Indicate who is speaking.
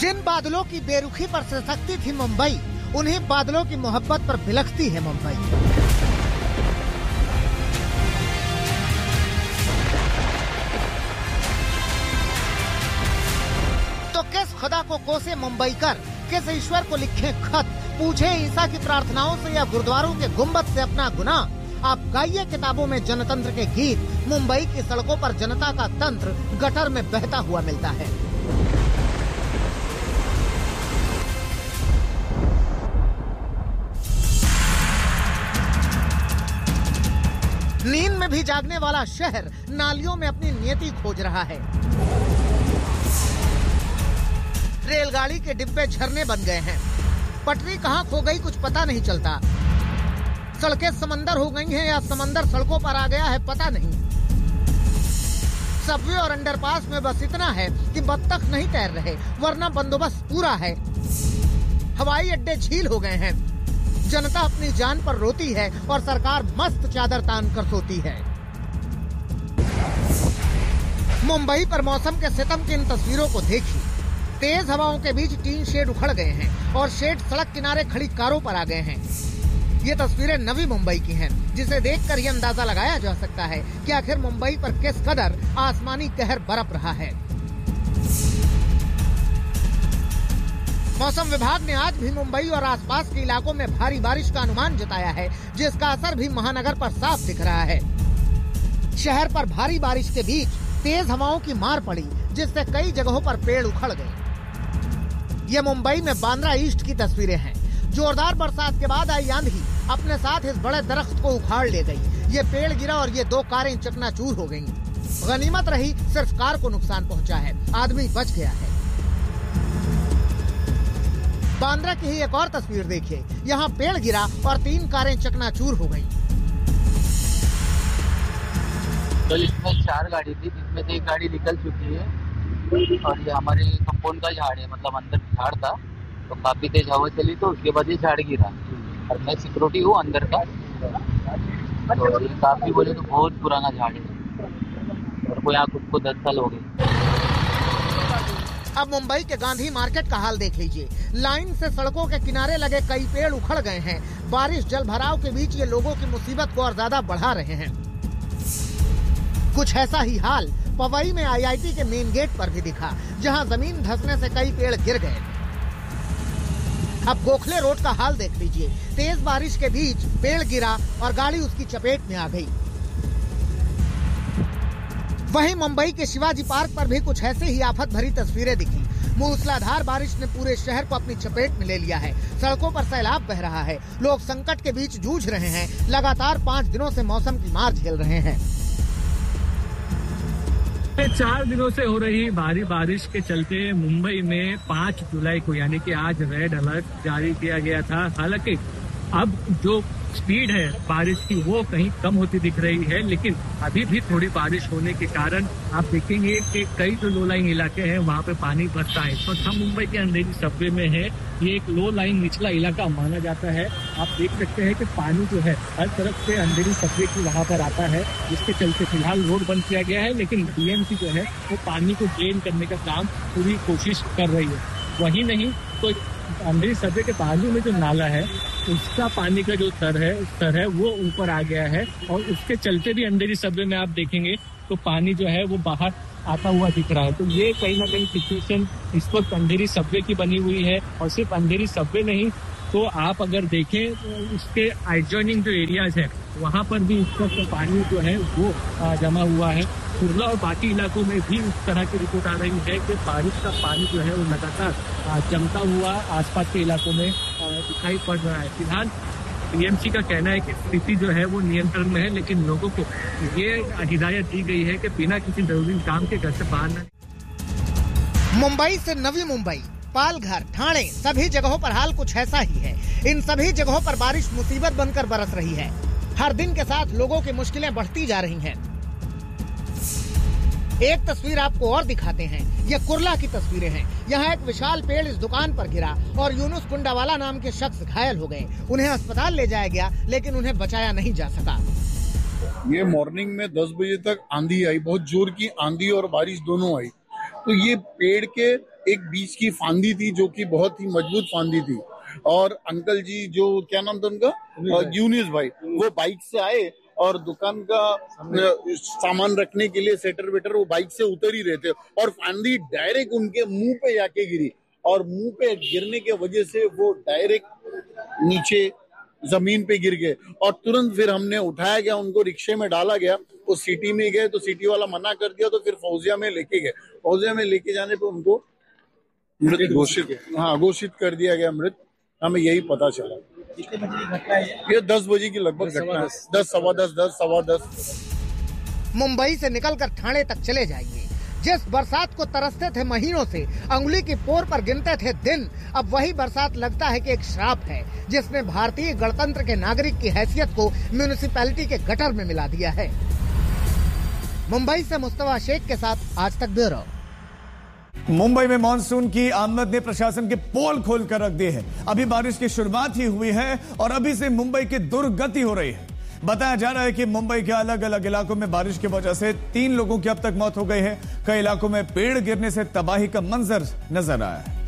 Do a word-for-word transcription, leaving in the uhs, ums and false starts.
Speaker 1: जिन बादलों की बेरुखी पर सिसकती थी मुंबई, उन्हीं बादलों की मोहब्बत पर बिलखती है मुंबई। तो किस खुदा को कोसे मुंबई कर, किस ईश्वर को लिखे खत, पूछे ईसा की प्रार्थनाओं से या गुरुद्वारों के गुंबद से अपना गुनाह। आप गाइए किताबों में जनतंत्र के गीत। मुंबई की सड़कों पर जनता का तंत्र गटर में बहता हुआ मिलता है। नींद में भी जागने वाला शहर नालियों में अपनी नियति खोज रहा है। रेलगाड़ी के डिब्बे झरने बन गए हैं। पटरी कहां खो गई कुछ पता नहीं चलता। सड़कें समंदर हो गई हैं या समंदर सड़कों पर आ गया है पता नहीं। सबवे और अंडरपास में बस इतना है कि बत्तख नहीं तैर रहे, वरना बंदोबस्त पूरा है। हवाई अड्डे झील हो गए हैं। जनता अपनी जान पर रोती है और सरकार मस्त चादर तान कर सोती है। मुंबई पर मौसम के सितम की इन तस्वीरों को देखिए। तेज हवाओं के बीच टीन शेड उखड़ गए हैं और शेड सड़क किनारे खड़ी कारों पर आ गए हैं। ये तस्वीरें नवी मुंबई की हैं, जिसे देखकर ये अंदाजा लगाया जा सकता है कि आखिर मुंबई पर किस कदर आसमानी कहर बरप रहा है। मौसम विभाग ने आज भी मुंबई और आसपास के इलाकों में भारी बारिश का अनुमान जताया है, जिसका असर भी महानगर पर साफ दिख रहा है। शहर पर भारी बारिश के बीच तेज हवाओं की मार पड़ी, जिससे कई जगहों पर पेड़ उखड़ गए। ये मुंबई में बांद्रा ईस्ट की तस्वीरें हैं। जोरदार बरसात के बाद आई आंधी अपने साथ इस बड़े दरख्त को उखाड़ ले गई। ये पेड़ गिरा और ये दो कारें चकनाचूर हो गईं। गनीमत रही सिर्फ कार को नुकसान पहुंचा है, आदमी बच गया है। बांद्रा की ही एक और तस्वीर देखिए। यहाँ पेड़ गिरा और तीन कारें चकनाचूर हो गईं।
Speaker 2: तो इसमें चार गाड़ी थी, जिसमें से एक गाड़ी निकल चुकी है और ये हमारे कंपाउंड का झाड़ है, मतलब अंदर झाड़ था तो काफी तेज हवा चली तो उसके बाद ये झाड़ गिरा। और मैं सिक्योरिटी हूँ अंदर का, तो ये काफी बोले तो बहुत पुराना झाड़ है और कोई यहाँ खुद को दस साल हो गए।
Speaker 1: अब मुंबई के गांधी मार्केट का हाल देख लीजिए। लाइन से सड़कों के किनारे लगे कई पेड़ उखड़ गए हैं। बारिश जल भराव के बीच ये लोगों की मुसीबत को और ज्यादा बढ़ा रहे हैं। कुछ ऐसा ही हाल पवई में आई आई टी के मेन गेट पर भी दिखा, जहां जमीन धंसने से कई पेड़ गिर गए। अब गोखले रोड का हाल देख लीजिए। तेज बारिश के बीच पेड़ गिरा और गाड़ी उसकी चपेट में आ गई। वहीं मुंबई के शिवाजी पार्क पर भी कुछ ऐसे ही आफत भरी तस्वीरें दिखी। मूसलाधार बारिश ने पूरे शहर को अपनी चपेट में ले लिया है। सड़कों पर सैलाब बह रहा है। लोग संकट के बीच जूझ रहे हैं। लगातार पाँच दिनों से मौसम की मार झेल रहे हैं।
Speaker 3: चार दिनों से हो रही भारी बारिश के चलते मुंबई में पाँच जुलाई को यानी कि आज रेड अलर्ट जारी किया गया था। हालांकि अब जो स्पीड है बारिश की वो कहीं कम होती दिख रही है, लेकिन अभी भी थोड़ी बारिश होने के कारण आप देखेंगे कि कई जो लो लाइन इलाके हैं वहाँ पे पानी भरता है। तो हम मुंबई के अंधेरी सबवे में है। ये एक लो लाइन निचला इलाका माना जाता है। आप देख सकते हैं कि पानी जो है हर तरफ से अंधेरी सबवे की वहाँ पर आता है, जिसके चलते फिलहाल रोड बंद किया गया है, लेकिन डी एम सी जो है वो पानी को ड्रेन करने का काम पूरी कोशिश कर रही है। वही नहीं तो अंधेरी सबवे के बाजू में जो नाला है उसका पानी का जो स्तर है स्तर है वो ऊपर आ गया है और उसके चलते भी अंधेरी सबवे में आप देखेंगे तो पानी जो है वो बाहर आता हुआ दिख रहा है। तो ये कहीं ना कहीं सिचुएशन इस वक्त अंधेरी सबवे की बनी हुई है। और सिर्फ अंधेरी सबवे नहीं तो आप अगर देखें तो उसके एडजॉइनिंग जो एरियाज है वहाँ पर भी इस वक्त पानी जो है वो जमा हुआ है। कुर्ला और बाकी इलाकों में भी इस तरह की रिपोर्ट आ रही है कि बारिश का पानी जो है वो लगातार जमता हुआ आसपास के इलाकों में दिखाई पड़ रहा है। फिलहाल डी एम सी का कहना है कि स्थिति जो है वो नियंत्रण में है, लेकिन लोगों को ये हिदायत दी गई है कि बिना किसी जरूरी काम के घर से बाहर न।
Speaker 1: मुंबई से नवी मुंबई, पालघर, ठाणे सभी जगहों पर हाल कुछ ऐसा ही है। इन सभी जगहों पर बारिश मुसीबत बनकर बरस रही है। हर दिन के साथ लोगों की मुश्किलें बढ़ती जा रही हैं। एक तस्वीर आपको और दिखाते हैं। ये कुर्ला की तस्वीरें हैं। यहाँ एक विशाल पेड़ इस दुकान पर गिरा और यूनुस कुंडावाला नाम के शख्स घायल हो गए। उन्हें अस्पताल ले जाया गया, लेकिन उन्हें बचाया नहीं जा सका।
Speaker 4: ये मॉर्निंग में दस बजे तक आंधी आई, बहुत जोर की आंधी और बारिश दोनों आई। तो ये पेड़ के एक बीच की फांदी थी जो कि बहुत ही मजबूत फांदी थी। और अंकल जी जो क्या नाम था उनका, यूनिस भाई, वो बाइक से आए और दुकान का सामान रखने के लिए सेटर वेटर वो बाइक से उतर ही रहे थे और फांदी डायरेक्ट उनके मुंह पे जाके गिरी और मुंह पे गिरने के वजह से वो डायरेक्ट नीचे जमीन पे गिर गए और तुरंत फिर हमने उठाया गया, उनको रिक्शे में डाला गया। वो सिटी में गए तो सिटी वाला मना कर दिया, तो फिर फौजिया में लेके गए। फौजिया में लेके जाने पे उनको मृत घोषित हाँ घोषित कर दिया गया मृत। हमें यही पता चला।
Speaker 5: कितने बजे की घटना है
Speaker 4: ये दस बजे की लगभग घटना है, दस सवा दस दस सवा दस।
Speaker 1: मुंबई से निकलकर ठाणे तक चले जाइए। जिस बरसात को तरसते थे महीनों से, अंगुली की पोर पर गिनते थे दिन, अब वही बरसात लगता है कि एक श्राप है जिसने भारतीय गणतंत्र के नागरिक की हैसियत को म्यूनिसिपैलिटी के गटर में मिला दिया है। मुंबई से मुस्तफा शेख के साथ आज तक ब्यूरो।
Speaker 6: मुंबई में मानसून की आमद ने प्रशासन के पोल खोल कर रख दिए हैं। अभी बारिश की शुरुआत ही हुई है और अभी से मुंबई की दुर्गति हो रही है। बताया जा रहा है कि मुंबई के अलग अलग इलाकों में बारिश की वजह से तीन लोगों की अब तक मौत हो गई है। कई इलाकों में पेड़ गिरने से तबाही का मंजर नजर आया है।